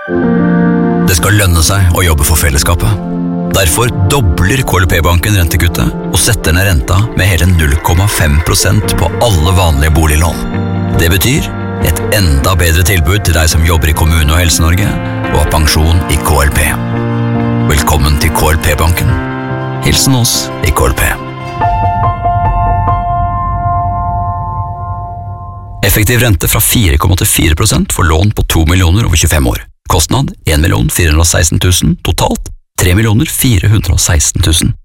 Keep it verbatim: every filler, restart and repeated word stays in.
Det skal lønne seg å jobbe for fellesskapet. Derfor dobler K L P-banken rentekuttet og setter ned renta med hele null komma fem prosent på alle vanlige boliglån. Det betyr et enda bedre tilbud til deg som jobber i Kommune- og Helse-Norge og har pensjon i K L P. Velkommen til K L P-banken. Hilsen oss i K L P. Effektiv rente fra fire komma åttifire prosent for lån på to millioner over tjuefem år. Kostnad en million fire hundre og seksten tusen, totalt tre millioner fire hundre og seksten tusen.